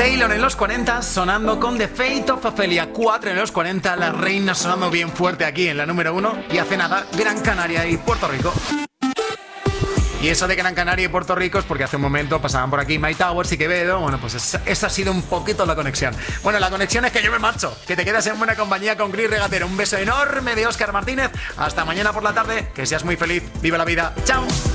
Taylor en los 40 sonando con The Fate of Ophelia. 4 en los 40, La Reina sonando bien fuerte aquí en la número 1. Y hace nada, Gran Canaria y Puerto Rico. Y eso de Gran Canaria y Puerto Rico es porque hace un momento pasaban por aquí My Towers y Quevedo. Bueno, pues esa ha sido un poquito la conexión. Bueno, la conexión es que yo me marcho. Que te quedas en buena compañía con Chris Regatero. Un beso enorme de Óscar Martínez. Hasta mañana por la tarde. Que seas muy feliz. Viva la vida. Chao.